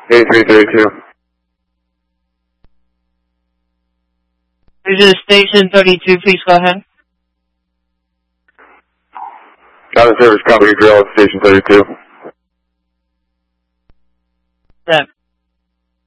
8332. This is Station 32, please go ahead. Counter Service Company Grill at Station 32. That